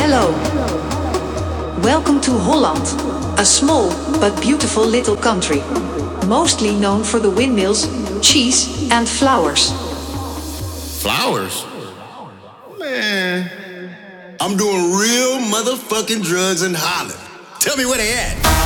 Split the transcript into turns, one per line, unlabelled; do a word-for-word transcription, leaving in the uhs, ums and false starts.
Hello. Welcome to Holland, a small but beautiful little country, mostly known for the windmills, cheese, and flowers.
Flowers? Man, I'm doing real motherfucking drugs in Holland. Tell me where they at.